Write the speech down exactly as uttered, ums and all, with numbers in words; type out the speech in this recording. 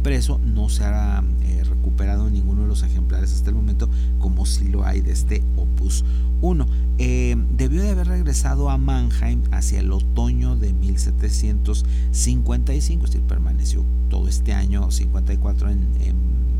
impreso, no se ha eh, recuperado ninguno de los ejemplares hasta el momento, como si lo hay de este Opus uno. Eh, debió de haber regresado a Mannheim hacia el otoño de mil setecientos cincuenta y cinco, es decir, permaneció todo este año cincuenta y cuatro en, en